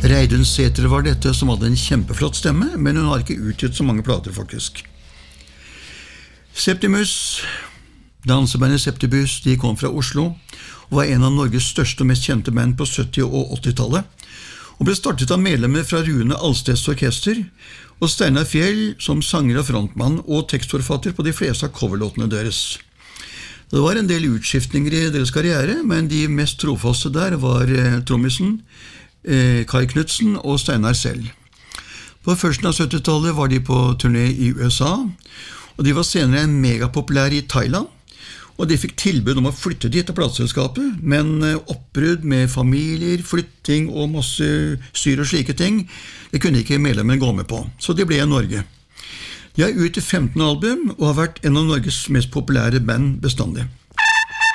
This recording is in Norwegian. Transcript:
Reidun Sæther var dette, som hadde en kjempeflott stemme, men hun har ikke utgitt så mange plater faktisk. Septimus, dansebandet Septibus, de kom fra Oslo, og var en av Norges største og mest kjente band på 70- og 80-tallet, og ble startet av medlemmer fra Rune Alsteds orkester, og Steinar Fjell som sanger og frontmann og tekstforfatter på de fleste av coverlåtene deres. Det var en del utskiftninger i deres karriere, men de mest trofaste der var trommisen, Kai Knudsen og Steinar selv. På førsten av 70-tallet var de på turné i USA, og de var senere megapopulære i Thailand, og de fikk tilbud om å flytte dit til plateselskapet, men oppbrudd med familier, flytting og masse styr og slike ting, det kunne ikke medlemmene gå med på, så de ble i Norge. De har utgitt 15 album og har vært en av Norges mest populære band bestandig.